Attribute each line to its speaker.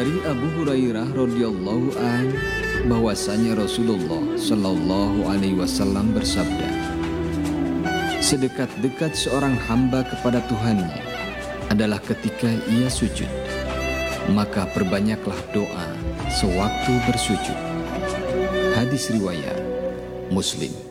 Speaker 1: Dari Abu Hurairah radhiyallahu an bahwasanya Rasulullah shallallahu alaihi wasallam bersabda, sedekat-dekat seorang hamba kepada Tuhannya adalah ketika ia sujud, maka perbanyaklah doa sewaktu bersujud. Hadis riwayat Muslim.